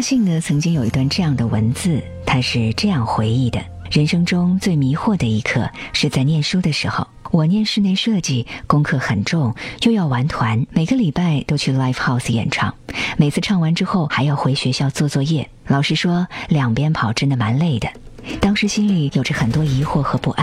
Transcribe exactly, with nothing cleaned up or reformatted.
信呢曾经有一段这样的文字，他是这样回忆的：人生中最迷惑的一刻是在念书的时候，我念室内设计，功课很重，又要玩团，每个礼拜都去 live house 演唱，每次唱完之后还要回学校做作业，老实说两边跑真的蛮累的。当时心里有着很多疑惑和不安，